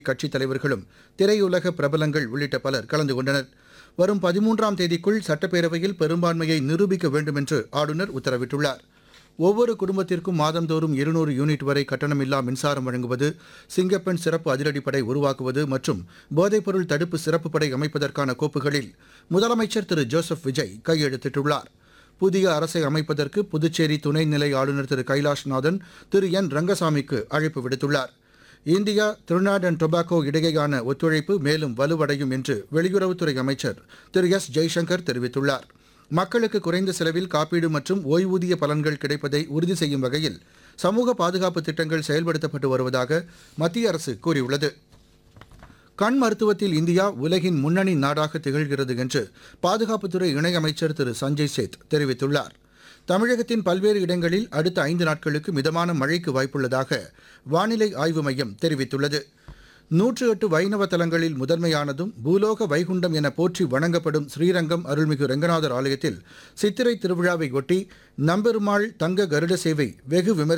கட்சித் தலைவர்களும் திரையுலக பிரபலங்கள் உள்ளிட்ட பலர் கலந்து கொண்டனர். வரும் 13ஆம் தேதிக்குள் சட்டப்பேரவையில் பெரும்பான்மையை நிரூபிக்க வேண்டும் என்று ஆளுநர் உத்தரவிட்டுள்ளார். ஒவ்வொரு குடும்பத்திற்கும் மாதந்தோறும் 200 யூனிட் வரை கட்டணமில்லா மின்சாரம் வழங்குவது, சிங்கப்பெண் சிறப்பு அதிரடிப்படை உருவாக்குவது மற்றும் போதைப்பொருள் தடுப்பு சிறப்பு படை அமைப்பதற்கான கோப்புகளில் முதலமைச்சர் திரு ஜோசப் விஜய் கையெழுத்திட்டுள்ளார். புதிய அரசை அமைப்பதற்கு புதுச்சேரி துணைநிலை ஆளுநர் திரு கைலாஷ்நாதன் திரு என் ரங்கசாமிக்கு அழைப்பு விடுத்துள்ளார். இந்தியா, திரினாட் அண்ட் டொபாகோ இடையேயான ஒத்துழைப்பு மேலும் வலுவடையும் என்று வெளியுறவுத்துறை அமைச்சர் திரு எஸ் ஜெய்சங்கர் தெரிவித்துள்ளார். மக்களுக்கு குறைந்த செலவில் காப்பீடு மற்றும் ஓய்வூதிய பலன்கள் கிடைப்பதை உறுதி செய்யும் வகையில் சமூக பாதுகாப்பு திட்டங்கள் செயல்படுத்தப்பட்டு வருவதாக மத்திய அரசு கூறியுள்ளது. கண் மருத்துவத்தில் இந்தியா உலகின் முன்னணி நாடாக திகழ்கிறது என்று பாதுகாப்புத்துறை இணையமைச்சர் திரு சஞ்சய் சேத் தெரிவித்துள்ளார். தமிழகத்தின் பல்வேறு இடங்களில் அடுத்த 5 நாட்களுக்கு மிதமான மழைக்கு வாய்ப்புள்ளதாக வானிலை ஆய்வு மையம் தெரிவித்துள்ளது. 108 வைணவ தலங்களில் முதன்மையானதும் பூலோக வைகுண்டம் என போற்றி வணங்கப்படும் ஸ்ரீரங்கம் அருள்மிகு ரெங்கநாதர் ஆலயத்தில் சித்திரை திருவிழாவை ஒட்டி நம்பெருமாள் தங்க கருட சேவை வெகு விமரிசையாக